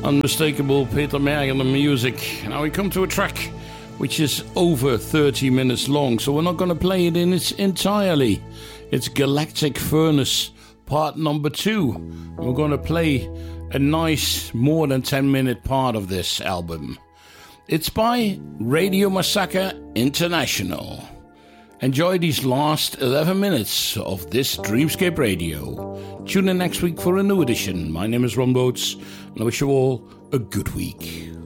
Unmistakable Peter Mergen the music. Now we come to a track which is over 30 minutes long, so we're not going to play it in its entirely. It's Galactic Furnace part number 2. We're going to play a nice more than 10-minute part of this album. It's by Radio Massacre International. Enjoy these last 11 minutes of this Dreamscape Radio. Tune in next week for a new edition. My name is Ron Boats, and I wish you all a good week.